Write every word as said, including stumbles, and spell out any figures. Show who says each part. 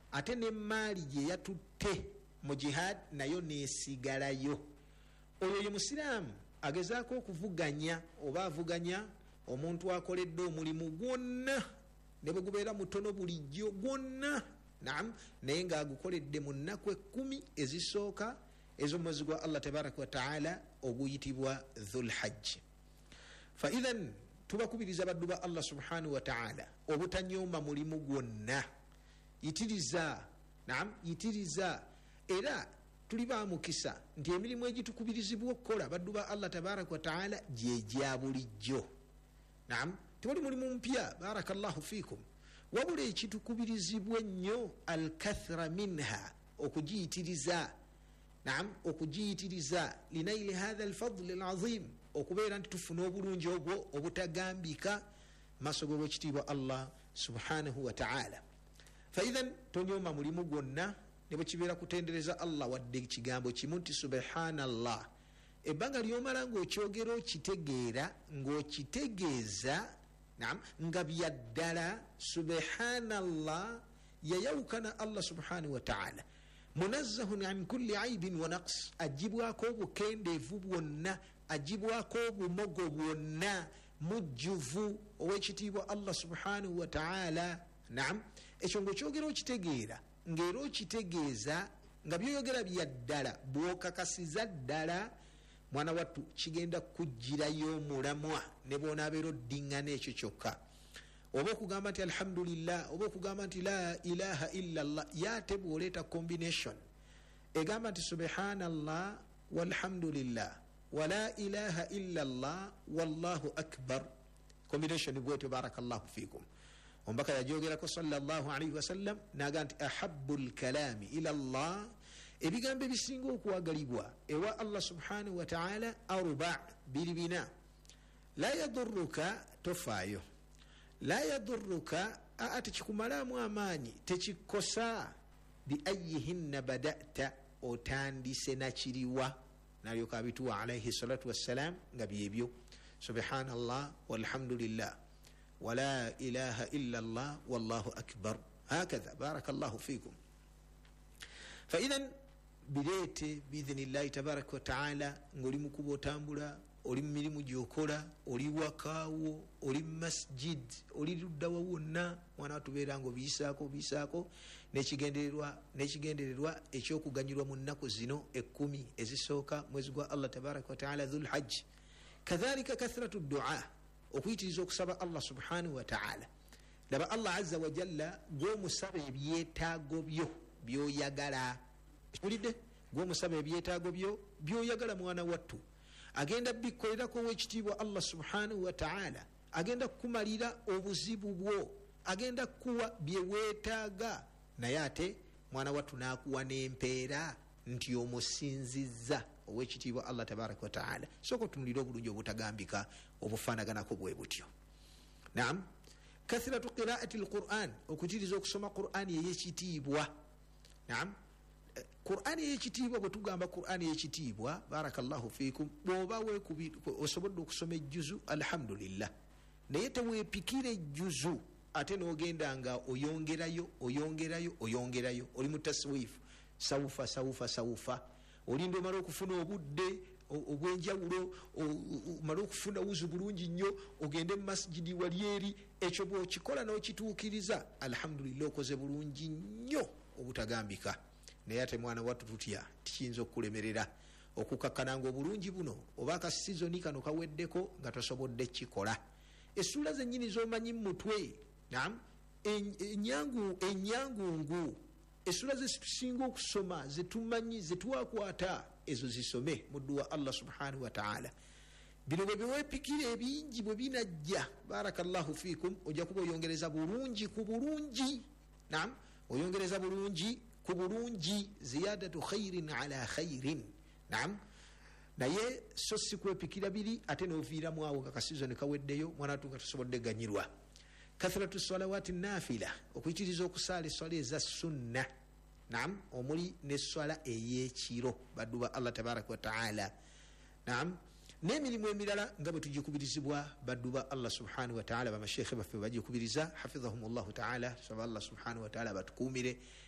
Speaker 1: ate ne maali gye yatutte mu jihad nayo nesigalayo. Oyo ye musiraamu agezaako okuvuganya oba avuganya omuntu akoledde omulimu gwonna ne bwe gubeera mutono bulijjo gwonna, naam, naye ng'agukoledde mu nnaku ekkumi ezisooka ez'omwezi gwa Allah tabaraka wa taala oguyitibwa dhul hajj. Fa idhan tubakubiriza baddu ba Allah subhanahu wa taala obutanyoma mulimu gwonna, yitiriza, naam, yitiriza. Era tuli ba mukisa nti emirimu egitukubirizibwa okukola baddu ba Allah tabaraka wa taala gye gya bulijjo, naam, tewali mulimu mpya. Barakallahu fikum. Wabula ekitukubirizibwa ennyo alkathra minha, okugiyitiriza, naam, okugiyitiriza linaili hadha alfadli alazim, okubeera nti tufuna obulungi obwo obutagambika maaso g'obwekitiibwa Allah subhanahu wa taala. Fa idhan tonyoma mulimu gwonna ne bwe kibeera kutendereza Allah wadde ekigambo kimu nti subhanallah. Ebbanga lyomala ng'okyogera okitegeera ng'okitegeeza, naam, nga byaddala subhanallah yayawukana Allah subhanahu wa taala, munazzahun an kulli aibin wa naqs, ajibwako obukendeevu bwonna, ajibwako obumogo bwonna, mujjuvu ow'ekitiibwa Allah subhanahu wa taala. Naam, ekyo ng'okyogera okitegeera ng'era okitegeeza nga byoyogera byaddala bw'okakasiza ddala, mwana wattu kigenda kujjirayo omulamwa ne bw'onaabeera oddiŋŋana ekyo kyokka. Oba okugamba nti alhamdulillah, oba okugamba nti la ilaha illa Allah, yaate bw'oleeta combination egamba nti subhanallah walhamdulillah wa la ilaha illa Allah wallahu akbar, combination bwetyo. Barakallahu fikum. Ombaka yajogerako sallallahu alaihi wasallam naga nti ahabbu lkalami ila Allah, ebigambo ebisinga okwagalibwa ewa Allah subhanahu wa ta'ala arba, biri bina. La yadurruka, tofaayo. La yadurruka, aa tekikumalamu amaanyi, tekikosa. Bi ayyihinna bada'ta, otandise nakiriwa. Nalyoka abituwa alaihi salatu wassalam nga byebyo subhanallah walhamdulillah ولا إله إلا الله والله أكبر، هكذا. بارك الله فيكم. فإذا بديت بإذن الله تبارك وتعالى ngoli mukubo tambula, oli mirimu gyokola, oli wakaawo, oli masjid, oli luddawa wonna, mwana watubeera ngo bisaako bisaako n'ekigendererwa n'ekigendererwa ekyokuganyirwa mu nnaku zino ekkumi ezisooka mwezi gwa Allah tabaraka wa taala dhul hajj. Kadhalika kathratu du'a, okuyitiriza okusaba Allah subhanahu wa ta'ala. Laba Allah azza wa jalla gw'omusaba ebyetaago byo byoyagala, ulidde, gw'omusaba ebyetaago byo byoyagala mwana wattu, agenda bikolerako w'ekitiibwa Allah subhanahu wa ta'ala, agenda kukumalira obuzibu bwo, agenda kuwa bye weetaaga, naye ate mwana wattu n'akuwa n'empeera nti omusinzizza ow'ekitiibwa Allah tabaraka wa ta'ala. Soko tunulira obulungi obutagambika obufaanaganako bwe butyo. Naam, kathiratu qiraati alquran, okutiriza okusoma Qur'ani ey'ekitiibwa. Naam, Qur'ani ey'ekitiibwa, bwe tugamba Qur'ani ey'ekitiibwa, barakallahu fiikum, bw'oba osobodde okusoma ejjuzu alhamdulillah, naye teweepikira ejjuzu ate n'ogenda nga oyongerayo oyongerayo oyongerayo, oli mu taswifu, sawufa sawufa sawufa, olinda omala okufuna obudde obwenjawulo, omala okufuna wuzu bulungi nnyo, ogende mu masjidi wali eri. Ekyo bw'okikola n'okituukiriza, alhamdulillah, okoze bulungi nnyo obutagambika. Naye ate mwana wattu tutya tikiyinza okukulemerera okukakkana nga obulungi buno oba akasizoni kano kaweddeko nga tosobodde kikola. Essula zennyini z'omanyi mu mutwe, naam, enyangu enyangungu, essula zetusinga okusoma zetumanyi zetwakwata, ezo zisome mu dduwa Allah subhanahu wa ta'ala. Bino bwe biweepikira ebingi bwe binajja, barakallahu fiikum, ojja kuba oyongereza bulungi ku bulungi. Naam, oyongereza bulungi ku bulungi, ziyadatu khairin ala khairin. Naam, naye so si kwepikira biri ate n'oviiramu awo kakasizo ne kaweddeyo, mwana watu nga tusobodde ganyirwa. Kathratu salawati nafila, okuyitiriza okusaala esswala eza sunna. Naam, omuli n'esswala ey'ekiro, baddu ba Allah tabaraka wa ta'ala. Naam, n'emirimu emirala nga bwe tugikubirizibwa baddu ba Allah subhanahu wa ta'ala, bamasheekhe baffe bagikubiriza hafidhahumullahu ta'ala. Saba Allah subhanahu wa ta'ala batukuumire